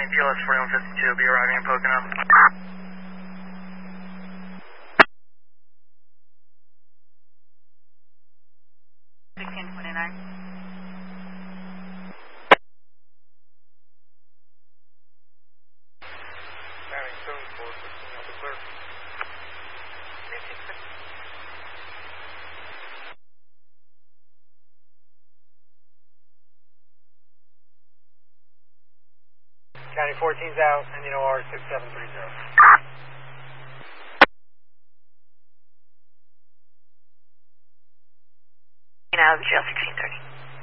DLS 4152 will be arriving in Pocono. County 14's out, and OR 6730. Just